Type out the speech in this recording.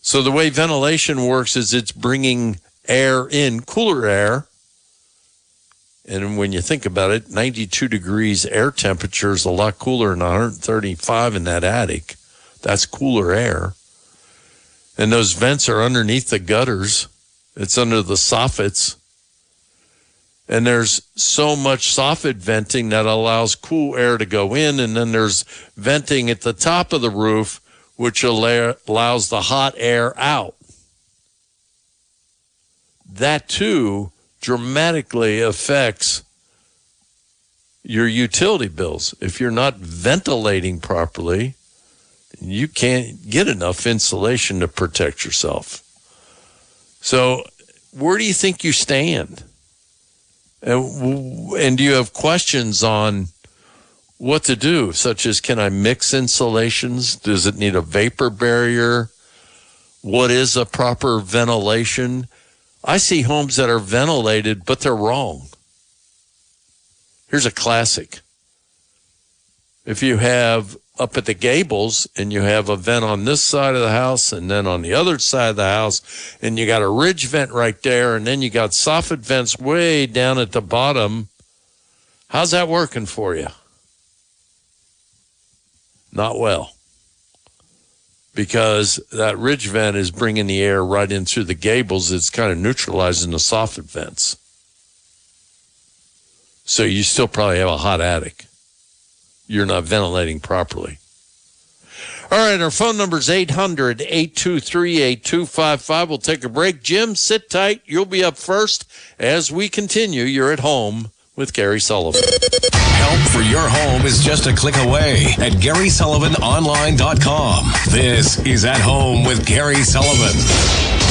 So the way ventilation works is it's bringing air in, cooler air. And when you think about it, 92 degrees air temperature is a lot cooler than 135 in that attic. That's cooler air. And those vents are underneath the gutters. It's under the soffits. And there's so much soffit venting that allows cool air to go in. And then there's venting at the top of the roof, which allows the hot air out. That, too, dramatically affects your utility bills. If you're not ventilating properly, you can't get enough insulation to protect yourself. So where do you think you stand? And do you have questions on what to do, such as, can I mix insulations? Does it need a vapor barrier? What is a proper ventilation? I see homes that are ventilated, but they're wrong. Here's a classic. If you have up at the gables and you have a vent on this side of the house and then on the other side of the house, and you got a ridge vent right there, and then you got soffit vents way down at the bottom, how's that working for you? Not well. Because that ridge vent is bringing the air right in through the gables. It's kind of neutralizing the soffit vents. So you still probably have a hot attic. You're not ventilating properly. All right, our phone number is 800-823-8255. We'll take a break. Jim, sit tight. You'll be up first as we continue. You're at home with Gary Sullivan. Help for your home is just a click away at GarySullivanOnline.com. This is At Home with Gary Sullivan.